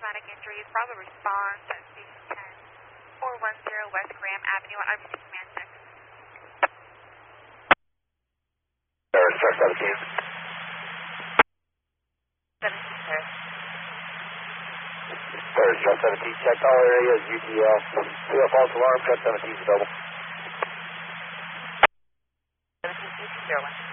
traumatic injuries. Bravo response at station 10, 410 West Graham Avenue on RBC Command 6. Star 17. 17, sir. Star 17, check all areas, UTL. We have false alarm, Star 17 double. 17, 01.